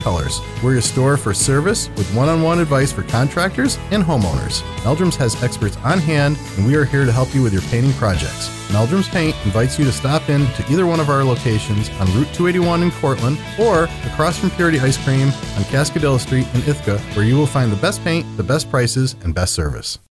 colors. We're your store for service with one-on-one advice for contractors and homeowners. Meldrum's has experts on hand, and we are here to help you with your painting projects. Meldrum's Paint invites you to stop in to either one of our locations on Route 281 in Cortland or across from Purity Ice Cream on Cascadilla Street in Ithaca, where you will find the best paint, the best prices, and best service.